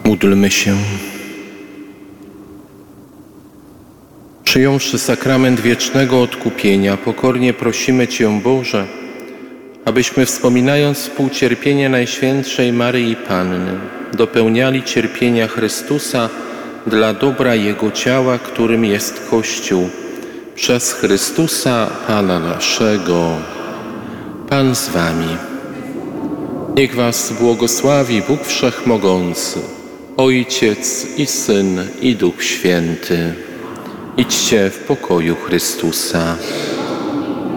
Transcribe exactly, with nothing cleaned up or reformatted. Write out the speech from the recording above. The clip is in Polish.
Módlmy się. Przyjąwszy sakrament wiecznego odkupienia, pokornie prosimy Cię, Boże, abyśmy wspominając współcierpienie Najświętszej Maryi Panny, dopełniali cierpienia Chrystusa dla dobra Jego ciała, którym jest Kościół, przez Chrystusa Pana naszego. Pan z Wami. Niech Was błogosławi Bóg Wszechmogący, Ojciec i Syn i Duch Święty. Idźcie w pokoju Chrystusa.